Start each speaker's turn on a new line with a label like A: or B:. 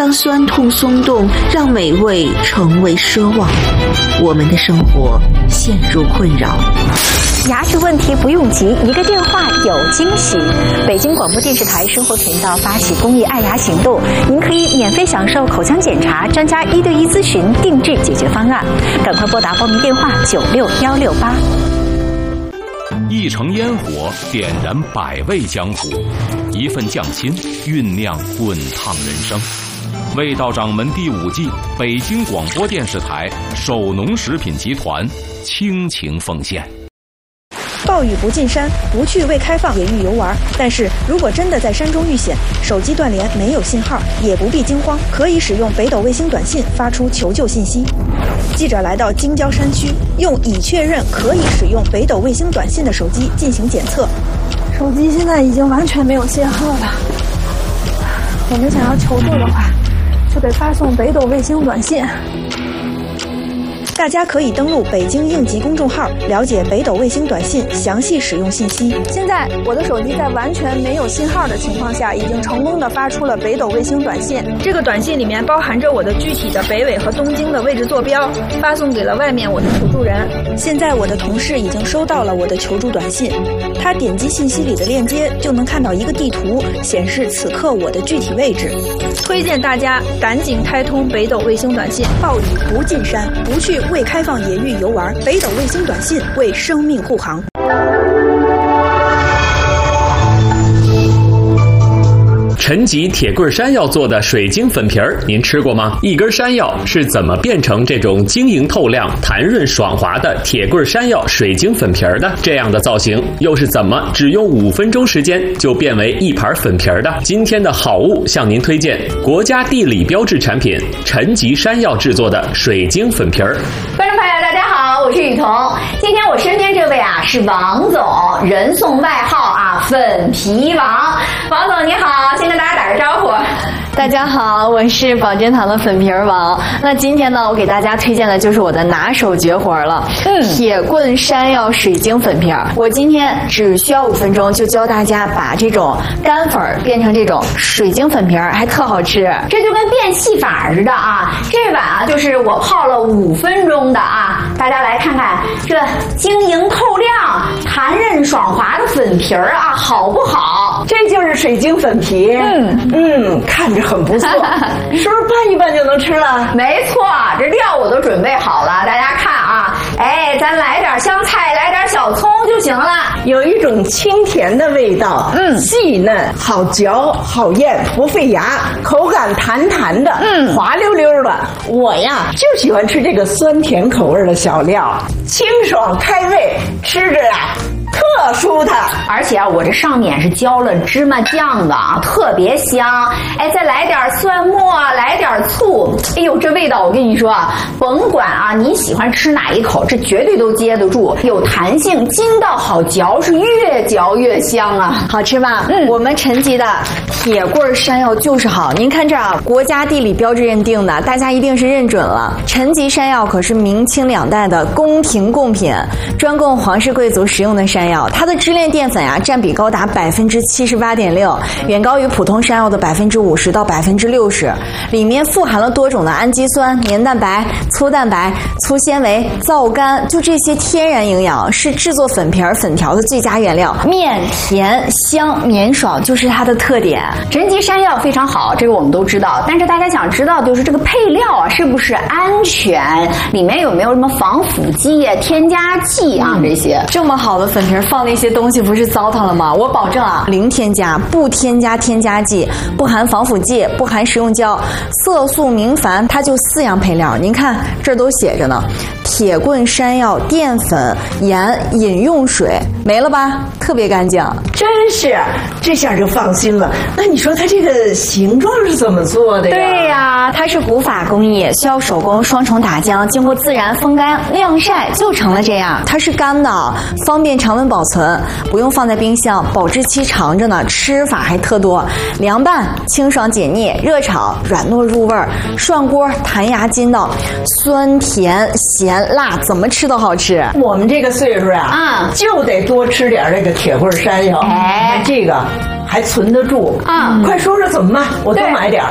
A: 当酸痛松动让美味成为奢望，我们的生活陷入困扰。
B: 牙齿问题不用急，一个电话有惊喜。北京广播电视台生活频道发起公益爱牙行动，您可以免费享受口腔检查、专家1对1咨询、定制解决方案。赶快拨打报名电话96168。
C: 一城烟火点燃百味江湖，一份匠心酝酿滚烫人生。味道掌门第5季，北京广播电视台首农食品集团倾情奉献。
D: 暴雨不进山，不去未开放野域游玩。但是如果真的在山中遇险，手机断联没有信号，也不必惊慌，可以使用北斗卫星短信发出求救信息。记者来到京郊山区，用已确认可以使用北斗卫星短信的手机进行检测。
E: 手机现在已经完全没有信号了，我们想要求助的话，就得发送北斗卫星短信。
D: 大家可以登录北京应急公众号，了解北斗卫星短信详细使用信息。
E: 现在我的手机在完全没有信号的情况下，已经成功的发出了北斗卫星短信。这个短信里面包含着我的具体的北纬和东经的位置坐标，发送给了外面我的求助人。
D: 现在我的同事已经收到了我的求助短信，他点击信息里的链接，就能看到一个地图，显示此刻我的具体位置。
E: 推荐大家赶紧开通北斗卫星短信。
D: 暴雨不进山，不去未开放野域游玩，北斗卫星短信为生命护航。
F: 陈吉铁棍山药做的水晶粉皮儿，您吃过吗？一根山药是怎么变成这种晶莹透亮、弹润爽滑的铁棍山药水晶粉皮儿的？这样的造型又是怎么只用5分钟时间就变为一盘粉皮儿的？今天的好物向您推荐国家地理标志产品陈吉山药制作的水晶粉皮儿。
G: 观众朋友大家好，我是雨桐。今天我身边这位是王总，人送外号粉皮王。王总你好，先跟大家打个招呼。
H: 大家好，我是宝珍堂的粉皮王。那今天呢，我给大家推荐的就是我的拿手绝活了，铁棍山药水晶粉皮。我今天只需要5分钟就教大家把这种干粉变成这种水晶粉皮，还特好吃。
G: 这就跟变戏法似的啊！这碗就是我泡了5分钟的啊，大家来看看这晶莹透亮、弹韧爽滑的粉皮好不好？
I: 这就是水晶粉皮，看着很不错，是不是拌一拌就能吃了？
G: 没错，这料我都准备好了，大家看啊，咱来点香菜，来点小葱就行了。
I: 有一种清甜的味道，细嫩，好嚼，好咽，不费牙，口感弹弹的，滑溜溜的。我呀就喜欢吃这个酸甜口味的小料，清爽开胃，吃着特舒坦。
G: 而且我这上面是浇了芝麻酱的特别香。再来点蒜末，来点醋。哎呦，这味道我跟你说甭管你喜欢吃哪一口，这绝对都接得住，有弹性，筋道好嚼，是越嚼越香啊。
H: 好吃吧？我们陈吉的铁棍山药就是好。您看这国家地理标志认定的，大家一定是认准了。陈吉山药可是明清2代的宫廷贡品，专供皇室贵族食用的山药。它的支链淀粉占比高达78.6%，远高于普通山药的50%到60%。里面富含了多种的氨基酸、黏蛋白、粗蛋白、粗纤维、皂苷，就这些天然营养是制作粉皮粉条的最佳原料。面甜香绵爽就是它的特点。
G: 陈吉山药非常好，这个我们都知道，但是大家想知道就是这个配料是不是安全，里面有没有什么防腐剂、添加剂这些。
H: 这么好的粉皮放那些东西不是糟蹋了吗？我保证零添加，不添加添加剂，不含防腐剂，不含食用胶，色素明矾，它就4样配料。您看这儿都写着呢，铁棍山药、淀粉、盐、饮用水，没了吧？特别干净。
I: 真是，这下就放心了。那你说它这个形状是怎么做的呀？
H: 对呀，它是古法工艺，需要手工双重打浆，经过自然风干、晾晒就成了这样。它是干的，方便常温保存，不用放在冰箱，保质期长着呢，吃法还特多。凉拌清爽解腻，热炒软糯入味儿，涮锅弹牙筋道，酸甜咸辣怎么吃都好吃。
I: 我们这个岁数就得多吃点这个铁棍山药。这个还存得住。快说说怎么卖，我多买点。